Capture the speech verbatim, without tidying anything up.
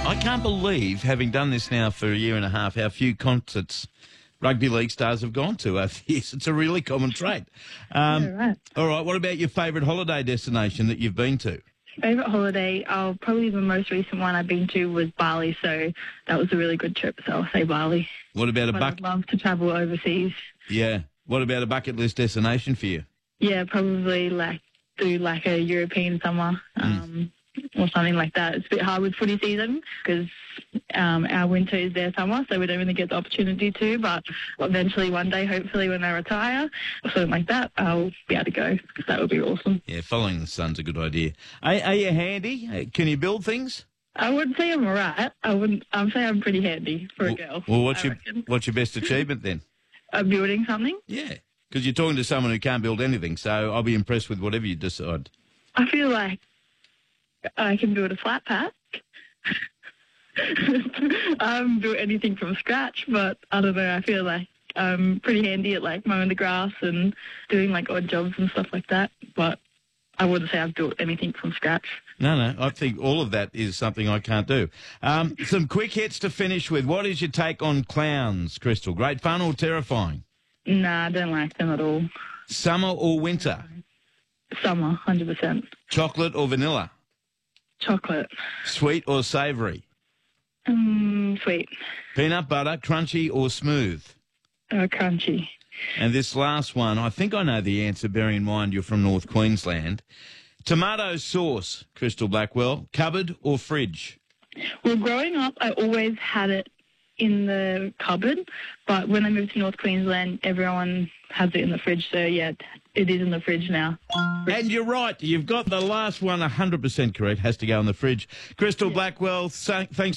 I can't believe, having done this now for a year and a half, how few concerts rugby league stars have gone to over the years. It's a really common trait. Um, Yeah, right. All right, what about your favourite holiday destination that you've been to? Favourite holiday, uh, probably the most recent one I've been to was Bali, so that was a really good trip, so I'll say Bali. What about a But bucket? I'd love to travel overseas. Yeah. What about a bucket list destination for you? Yeah, probably like do like a European summer um, or something like that. It's a bit hard with footy season because um, our winter is their summer, so we don't really get the opportunity to, but eventually one day, hopefully when I retire or something like that, I'll be able to go. That would be awesome. Yeah, following the sun's a good idea. Are, are you handy? Uh, Can you build things? I would say I'm alright. I wouldn't. I'd say I'm pretty handy for a girl. Well, what's I your reckon. what's your best achievement then? Uh, building something. Yeah, because you're talking to someone who can't build anything, so I'll be impressed with whatever you decide. I feel like I can build a flat pack. I haven't built anything from scratch, but I don't know. I feel like I'm pretty handy at like mowing the grass and doing like odd jobs and stuff like that. But I wouldn't say I've built anything from scratch. No, no, I think all of that is something I can't do. Um, some quick hits to finish with. What is your take on clowns, Crystal? Great fun or terrifying? Nah, I don't like them at all. Summer or winter? Summer, one hundred percent. Chocolate or vanilla? Chocolate. Sweet or savoury? Um, sweet. Peanut butter, crunchy or smooth? Uh, crunchy. And this last one, I think I know the answer, bearing in mind you're from North Queensland. Tomato sauce, Crystal Blackwell, cupboard or fridge? Well, growing up, I always had it in the cupboard, but when I moved to North Queensland, everyone has it in the fridge, so yeah, it is in the fridge now. And you're right, you've got the last one one hundred percent correct, has to go in the fridge. Crystal Blackwell, thanks